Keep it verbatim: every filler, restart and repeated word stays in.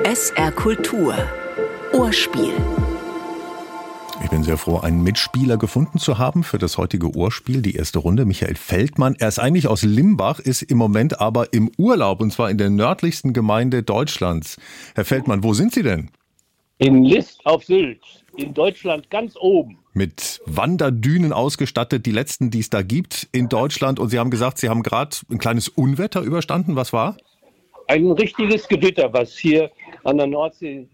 S R Kultur Ohrspiel. Ich bin sehr froh, einen Mitspieler gefunden zu haben für das heutige Ohrspiel, die erste Runde. Michael Feldmann. Er ist eigentlich aus Limbach, ist im Moment aber im Urlaub, und zwar in der nördlichsten Gemeinde Deutschlands. Herr Feldmann, wo sind Sie denn? In List auf Sylt, in Deutschland ganz oben. Mit Wanderdünen ausgestattet, die letzten, die es da gibt in Deutschland. Und Sie haben gesagt, Sie haben gerade ein kleines Unwetter überstanden. Was war? Ein richtiges Gewitter, was hier an der Nordsee